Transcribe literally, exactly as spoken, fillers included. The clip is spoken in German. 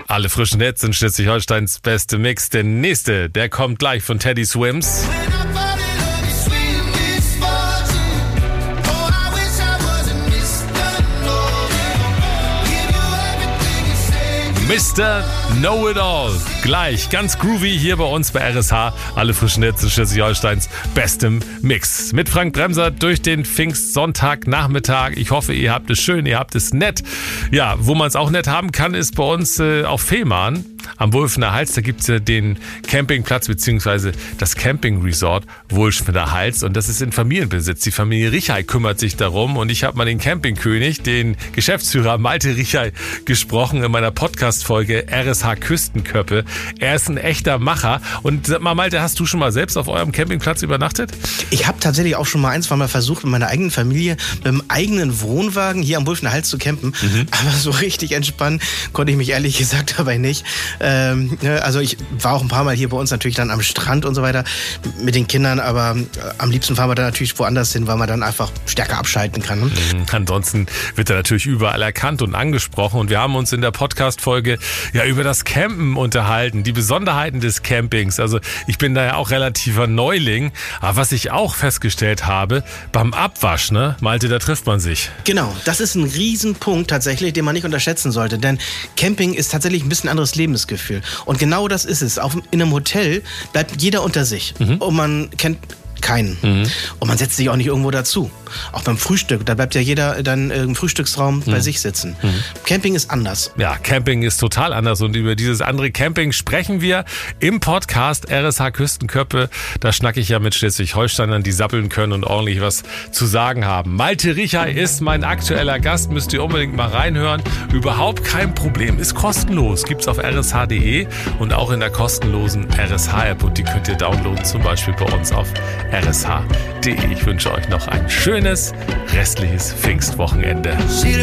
Alle frischen Hits in Schleswig-Holsteins beste Mix. Der nächste, der kommt gleich von Teddy Swims. Mister Know-It-All. Gleich, ganz groovy hier bei uns bei R S H. Alle frischen Hits in Schleswig-Holsteins bestem Mix. Mit Frank Bremser durch den Pfingstsonntagnachmittag. Ich hoffe, ihr habt es schön, ihr habt es nett. Ja, wo man es auch nett haben kann, ist bei uns äh, auf Fehmarn. Am Wulfener Hals, da gibt es ja den Campingplatz bzw. das Campingresort Wulfener Hals und das ist in Familienbesitz. Die Familie Richay kümmert sich darum und ich habe mal den Campingkönig, den Geschäftsführer Malte Richay, gesprochen in meiner Podcast-Folge R S H Küstenköppe. Er ist ein echter Macher und sag mal, Malte, hast du schon mal selbst auf eurem Campingplatz übernachtet? Ich habe tatsächlich auch schon mal ein, zwei Mal versucht, mit meiner eigenen Familie mit dem eigenen Wohnwagen hier am Wulfener Hals zu campen, mhm. aber so richtig entspannen konnte ich mich ehrlich gesagt dabei nicht. Ähm, also ich war auch ein paar Mal hier bei uns natürlich dann am Strand und so weiter mit den Kindern, aber am liebsten fahren wir dann natürlich woanders hin, weil man dann einfach stärker abschalten kann. Ne? Mhm. Ansonsten wird er natürlich überall erkannt und angesprochen und wir haben uns in der Podcast-Folge ja über das Campen unterhalten, die Besonderheiten des Campings. Also ich bin da ja auch relativer Neuling, aber was ich auch festgestellt habe, beim Abwasch, ne, Malte, da trifft man sich. Genau, das ist ein Riesenpunkt tatsächlich, den man nicht unterschätzen sollte, denn Camping ist tatsächlich ein bisschen anderes Lebensgefühl. Und genau das ist es. Auch in einem Hotel bleibt jeder unter sich. Mhm. Und man kennt keinen. Mhm. Und man setzt sich auch nicht irgendwo dazu. Auch beim Frühstück, da bleibt ja jeder dann im Frühstücksraum mhm. bei sich sitzen. Mhm. Camping ist anders. Ja, Camping ist total anders und über dieses andere Camping sprechen wir im Podcast R S H Küstenköppe. Da schnacke ich ja mit Schleswig-Holsteinern, die sappeln können und ordentlich was zu sagen haben. Malte Richay ist mein aktueller Gast, müsst ihr unbedingt mal reinhören. Überhaupt kein Problem, ist kostenlos. Gibt's auf r s h punkt d e und auch in der kostenlosen R S H-App und die könnt ihr downloaden, zum Beispiel bei uns auf r s h punkt d e. Ich wünsche euch noch ein schönes restliches Pfingstwochenende.